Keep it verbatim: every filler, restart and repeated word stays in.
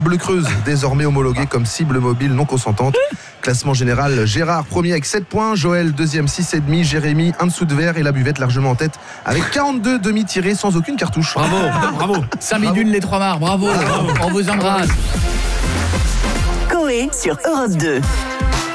Bleu Creuse, désormais homologué comme cible mobile non consentante. Classement général, Gérard premier avec sept points, Joël deuxième six virgule cinq, Jérémy un dessous de verre et la buvette largement en tête avec quarante-deux demi tirés sans aucune cartouche. Bravo, bravo. Samy Dune, les trois mars, bravo. On vous embrasse. Coé sur Europe deux.